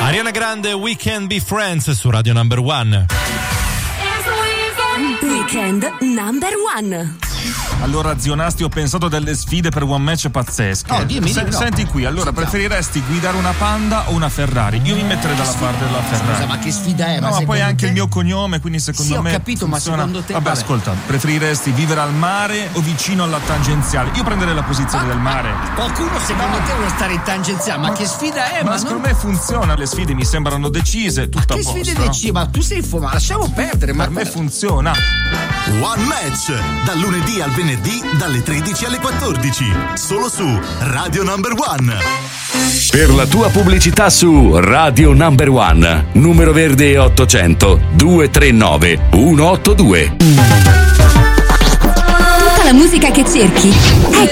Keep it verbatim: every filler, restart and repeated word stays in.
Ariana Grande, We Can Be Friends su Radio Number One. Weekend Number One. Allora, zio Nasti, ho pensato delle sfide per one match pazzesche. Oh, dimmi, Se- dimmi, no. Senti qui, allora, Sentiamo. preferiresti guidare una Panda o una Ferrari? Io mi metterei dalla parte della Ferrari. Scusa, ma che sfida è? No, ma poi secondo anche te? il mio cognome, quindi secondo Sì, ho me capito, ma funziona. secondo te- Vabbè, vabbè. ascolta, preferiresti vivere al mare o vicino alla tangenziale? Io prenderei la posizione del mare. Qualcuno secondo te vuole stare in tangenziale? Ma che sfida è? Ma, Ma secondo non... me funziona, le sfide mi sembrano decise, tutto Che a posto. sfide decidi? Ma tu sei fumato, lasciamo perdere. Ma Per me funziona. One Match, dal lunedì al venerdì dalle tredici alle quattordici, solo su Radio Number One. Per la tua pubblicità su Radio Number One, numero verde ottocento due tre nove uno otto due. Tutta la musica che cerchi è